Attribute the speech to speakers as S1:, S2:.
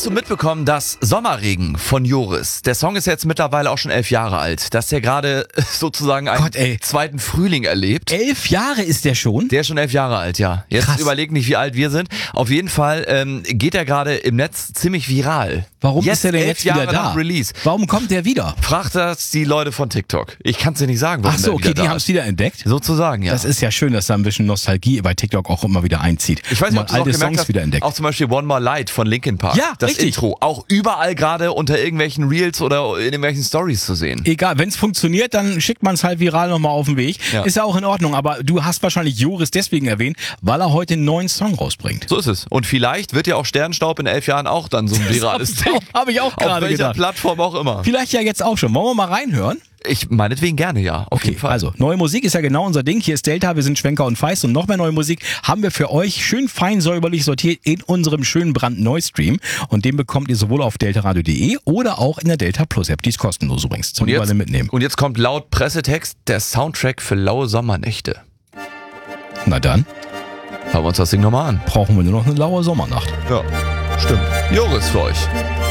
S1: Hast du mitbekommen, dass Sommerregen von Joris, der Song ist jetzt mittlerweile auch schon 11 Jahre alt, dass der gerade sozusagen einen zweiten Frühling erlebt?
S2: 11 Jahre ist der schon?
S1: Der ist schon 11 Jahre alt, ja. Jetzt
S2: Krass.
S1: überleg nicht, wie alt wir sind. Auf jeden Fall geht er gerade im Netz ziemlich viral.
S2: Warum ist er denn jetzt wieder da?
S1: Nach Release.
S2: Warum kommt der wieder?
S1: Fragt das die Leute von TikTok. Ich kann es dir nicht sagen, warum
S2: Ach so,
S1: der wieder
S2: okay, die
S1: da
S2: haben es wieder entdeckt?
S1: Sozusagen, ja.
S2: Das ist ja schön, dass da ein bisschen Nostalgie bei TikTok auch immer wieder einzieht.
S1: Ich weiß nicht, ob du
S2: alte
S1: es auch gemerkt
S2: Songs
S1: hast,
S2: wieder entdeckt.
S1: auch zum Beispiel One More Light von Linkin Park.
S2: Ja,
S1: das
S2: richtig.
S1: Intro. Auch überall gerade unter irgendwelchen Reels oder in irgendwelchen Stories zu sehen.
S2: Egal, wenn es funktioniert, dann schickt man es halt viral nochmal auf den Weg.
S1: Ja.
S2: Ist ja auch in Ordnung, aber du hast wahrscheinlich Joris deswegen erwähnt, weil er heute einen neuen Song rausbringt.
S1: So ist es. Und vielleicht wird ja auch Sternstaub in 11 Jahren auch dann so ein virales Ding.
S2: Habe ich auch
S1: Auf
S2: gerade
S1: welcher
S2: gedacht.
S1: Plattform auch immer.
S2: Vielleicht ja jetzt auch schon. Wollen wir mal reinhören?
S1: Ich meinetwegen gerne, ja. Auf jeden Fall.
S2: Also, neue Musik ist ja genau unser Ding. Hier ist Delta, wir sind Schwenker und Feist und noch mehr neue Musik haben wir für euch schön fein säuberlich sortiert in unserem schönen brandneu-Stream. Und den bekommt ihr sowohl auf deltaradio.de oder auch in der Delta Plus App. Die ist kostenlos übrigens. Zum überall mitnehmen.
S1: Und jetzt kommt laut Pressetext der Soundtrack für laue Sommernächte.
S2: Na dann,
S1: Hören wir uns das Ding nochmal an.
S2: brauchen wir nur noch eine laue Sommernacht.
S1: Ja, stimmt. Joris für euch.